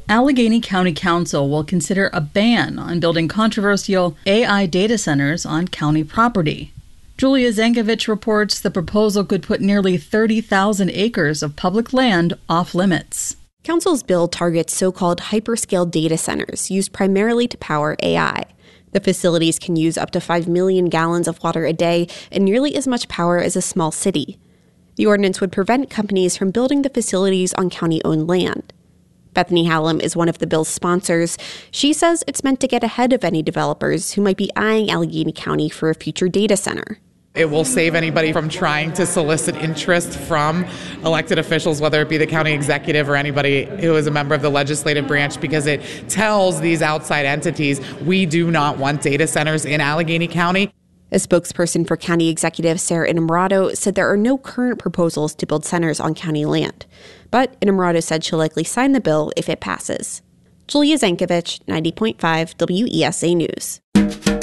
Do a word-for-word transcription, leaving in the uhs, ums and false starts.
Allegheny County Council will consider a ban on building controversial A I data centers on county property. Julia Zankovich reports the proposal could put nearly thirty thousand acres of public land off limits. Council's bill targets so-called hyperscale data centers used primarily to power A I. The facilities can use up to five million gallons of water a day and nearly as much power as a small city. The ordinance would prevent companies from building the facilities on county-owned land. Bethany Hallam is one of the bill's sponsors. She says it's meant to get ahead of any developers who might be eyeing Allegheny County for a future data center. It will save anybody from trying to solicit interest from elected officials, whether it be the county executive or anybody who is a member of the legislative branch, because it tells these outside entities, we do not want data centers in Allegheny County. A spokesperson for County Executive Sarah Innamorato said there are no current proposals to build centers on county land. But Innamorato said she'll likely sign the bill if it passes. Julia Zankovich, ninety point five W E S A News.